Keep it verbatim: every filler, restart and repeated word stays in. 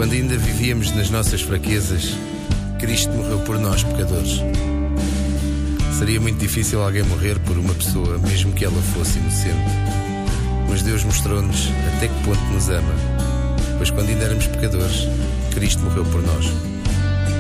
Quando ainda vivíamos nas nossas fraquezas, Cristo morreu por nós, pecadores. Seria muito difícil alguém morrer por uma pessoa, mesmo que ela fosse inocente. Mas Deus mostrou-nos até que ponto nos ama, pois quando ainda éramos pecadores, Cristo morreu por nós.